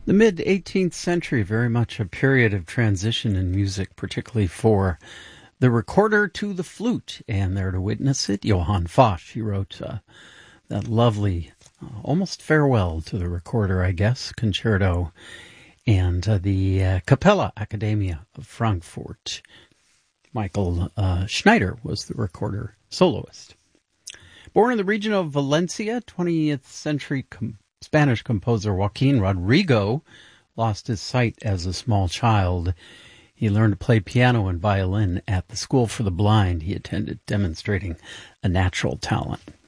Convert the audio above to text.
The mid-18th century, very much a period of transition in music, particularly for the recorder to the flute. And there to witness it, Johann Focht. He wrote that lovely, almost farewell to the recorder, I guess, concerto. And the Capella Academia of Frankfurt. Michael Schneider was the recorder soloist. Born in the region of Valencia, 20th century Spanish composer Joaquin Rodrigo lost his sight as a small child. He learned to play piano and violin at the School for the Blind he attended, demonstrating a natural talent.